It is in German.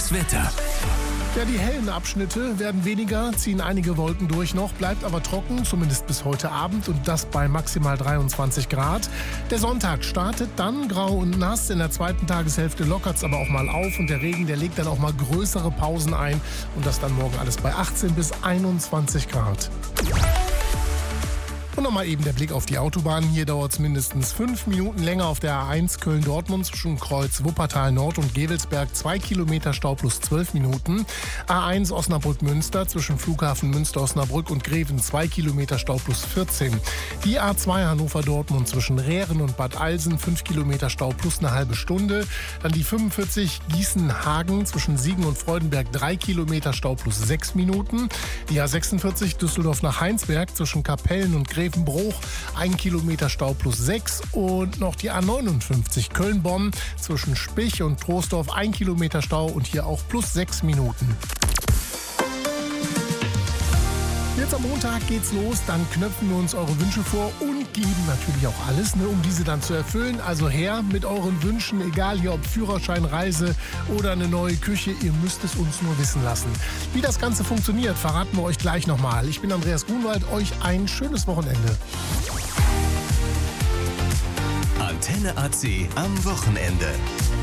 Das Wetter. Ja, die hellen Abschnitte werden weniger, ziehen einige Wolken durch noch, bleibt aber trocken, zumindest bis heute Abend und das bei maximal 23 Grad. Der Sonntag startet dann grau und nass, in der zweiten Tageshälfte lockert es aber auch mal auf und der Regen, der legt dann auch mal größere Pausen ein und das dann morgen alles bei 18 bis 21 Grad. Und nochmal eben der Blick auf die Autobahn. Hier dauert es mindestens 5 Minuten länger auf der A1 Köln-Dortmund zwischen Kreuz Wuppertal-Nord und Gevelsberg. 2 Kilometer Stau plus 12 Minuten. A1 Osnabrück-Münster zwischen Flughafen Münster-Osnabrück und Greven. 2 Kilometer Stau plus 14. Die A2 Hannover-Dortmund zwischen Rehren und Bad Alsen. 5 Kilometer Stau plus eine halbe Stunde. Dann die 45 Gießen-Hagen zwischen Siegen und Freudenberg. 3 Kilometer Stau plus 6 Minuten. Die A46 Düsseldorf nach Heinsberg zwischen Kapellen und Grevenbruch, 1 Kilometer Stau plus 6 und noch die A59 Köln-Bonn zwischen Spich und Troisdorf, 1 Kilometer Stau und hier auch plus 6 Minuten. Jetzt am Montag geht's los, dann knöpfen wir uns eure Wünsche vor und geben natürlich auch alles, um diese dann zu erfüllen. Also her mit euren Wünschen, egal hier ob Führerschein, Reise oder eine neue Küche, ihr müsst es uns nur wissen lassen. Wie das Ganze funktioniert, verraten wir euch gleich nochmal. Ich bin Andreas Grunwald, euch ein schönes Wochenende. Antenne AC am Wochenende.